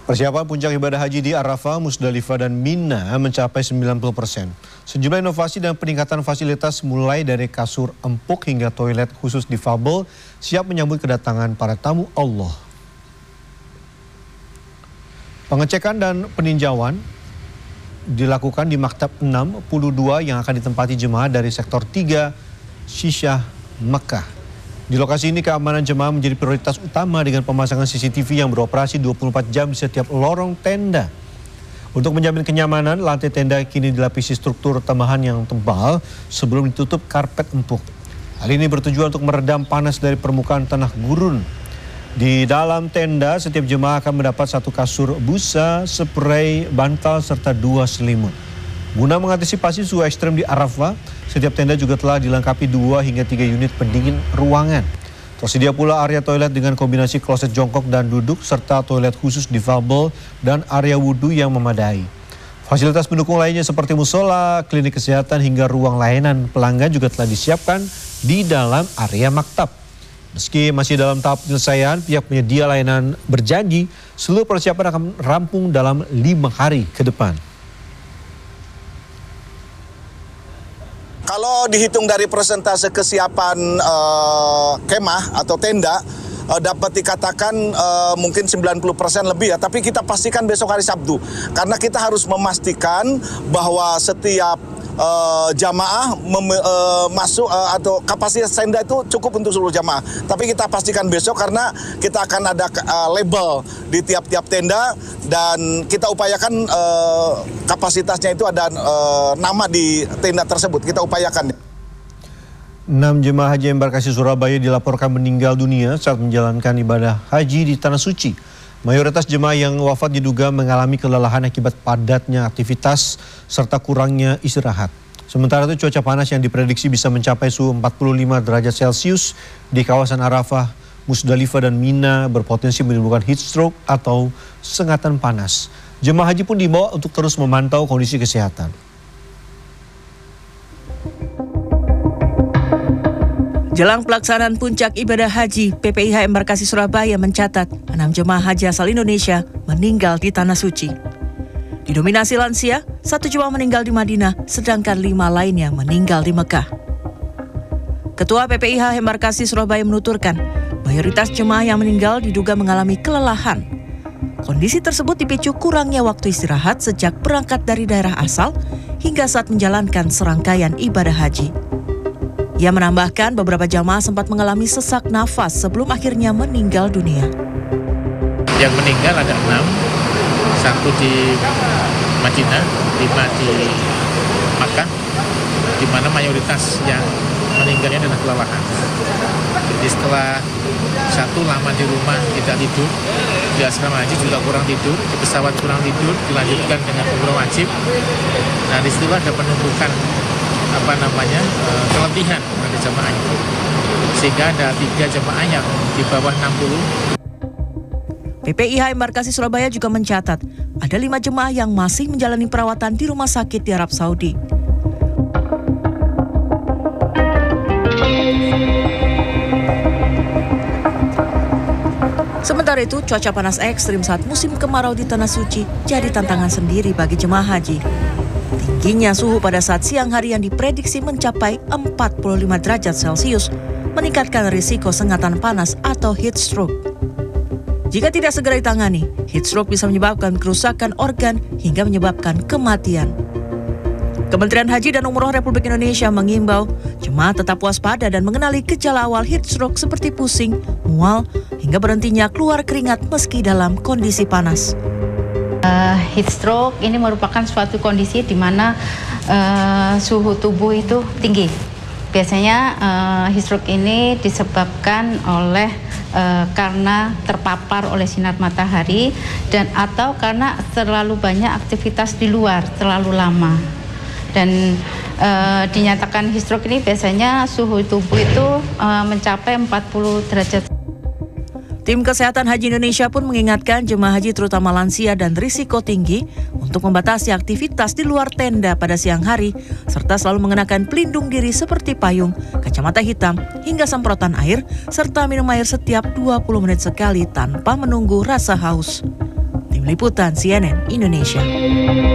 Persiapan puncak ibadah haji di Arafah, Musdalifah, dan Mina mencapai 90%. Sejumlah inovasi dan peningkatan fasilitas mulai dari kasur empuk hingga toilet khusus difabel siap menyambut kedatangan para tamu Allah. Pengecekan dan peninjauan dilakukan di Maktab 62 yang akan ditempati jemaah dari sektor 3 Syishah Mekah. Di lokasi ini keamanan jemaah menjadi prioritas utama dengan pemasangan CCTV yang beroperasi 24 jam di setiap lorong tenda. Untuk menjamin kenyamanan, lantai tenda kini dilapisi struktur tambahan yang tebal sebelum ditutup karpet empuk. Hal ini bertujuan untuk meredam panas dari permukaan tanah gurun. Di dalam tenda, setiap jemaah akan mendapat 1 kasur busa, spray, bantal, serta 2 selimut. Guna mengantisipasi suhu ekstrem di Arafah, setiap tenda juga telah dilengkapi 2 hingga 3 unit pendingin ruangan. Tersedia pula area toilet dengan kombinasi kloset jongkok dan duduk, serta toilet khusus difabel dan area wudhu yang memadai. Fasilitas pendukung lainnya seperti musola, klinik kesehatan hingga ruang layanan pelanggan juga telah disiapkan di dalam area maktab. Meski masih dalam tahap penyelesaian, pihak penyedia layanan berjanji seluruh persiapan akan rampung dalam 5 hari ke depan. Kalau dihitung dari persentase kesiapan kemah atau tenda, dapat dikatakan mungkin 90% lebih ya. Tapi kita pastikan besok hari Sabtu. Karena kita harus memastikan bahwa setiap jamaah masuk atau kapasitas tenda itu cukup untuk seluruh jamaah. Tapi kita pastikan besok karena kita akan ada label di tiap-tiap tenda dan kita upayakan kapasitasnya itu ada nama di tenda tersebut. Kita upayakan. 6 jemaah haji embarkasi Surabaya dilaporkan meninggal dunia saat menjalankan ibadah haji di Tanah Suci. Mayoritas jemaah yang wafat diduga mengalami kelelahan akibat padatnya aktivitas serta kurangnya istirahat. Sementara itu cuaca panas yang diprediksi bisa mencapai suhu 45 derajat Celcius di kawasan Arafah, Musdalifah, dan Mina berpotensi menimbulkan heat stroke atau sengatan panas. Jemaah haji pun dibawa untuk terus memantau kondisi kesehatan. Jelang pelaksanaan puncak ibadah haji, PPIH Embarkasi Surabaya mencatat 6 jemaah haji asal Indonesia meninggal di Tanah Suci. Didominasi lansia, 1 jemaah meninggal di Madinah, sedangkan 5 lainnya meninggal di Mekah. Ketua PPIH Embarkasi Surabaya menuturkan, mayoritas jemaah yang meninggal diduga mengalami kelelahan. Kondisi tersebut dipicu kurangnya waktu istirahat sejak berangkat dari daerah asal hingga saat menjalankan serangkaian ibadah haji. Ia menambahkan beberapa jamaah sempat mengalami sesak nafas sebelum akhirnya meninggal dunia. Yang meninggal ada 6, 1 di Madinah, 5 di Makkah, di mana mayoritas yang meninggalnya adalah kelelahan. Jadi setelah 1 lama di rumah tidak tidur, di asrama haji juga kurang tidur, di pesawat kurang tidur, dilanjutkan dengan umroh wajib. Nah disitulah ada penumpukan keletihan pada jemaah itu, sehingga ada 3 jemaah yang di bawah 60. PPIH Embarkasi Surabaya juga mencatat ada 5 jemaah yang masih menjalani perawatan di rumah sakit di Arab Saudi. Sementara itu, cuaca panas ekstrim saat musim kemarau di Tanah Suci jadi tantangan sendiri bagi jemaah haji. Tingginya suhu pada saat siang hari yang diprediksi mencapai 45 derajat Celcius meningkatkan risiko sengatan panas atau heat stroke. Jika tidak segera ditangani, heat stroke bisa menyebabkan kerusakan organ hingga menyebabkan kematian. Kementerian Haji dan Umroh Republik Indonesia mengimbau jemaah tetap waspada dan mengenali gejala awal heat stroke seperti pusing, mual, hingga berhentinya keluar keringat meski dalam kondisi panas. Heat stroke ini merupakan suatu kondisi di mana suhu tubuh itu tinggi. Biasanya heat stroke ini disebabkan oleh karena terpapar oleh sinar matahari dan atau karena terlalu banyak aktivitas di luar terlalu lama. Dan dinyatakan heat stroke ini biasanya suhu tubuh itu mencapai 40 derajat. Tim Kesehatan Haji Indonesia pun mengingatkan jemaah haji terutama lansia dan risiko tinggi untuk membatasi aktivitas di luar tenda pada siang hari, serta selalu mengenakan pelindung diri seperti payung, kacamata hitam, hingga semprotan air, serta minum air setiap 20 menit sekali tanpa menunggu rasa haus. Tim Tim Liputan CNN Indonesia.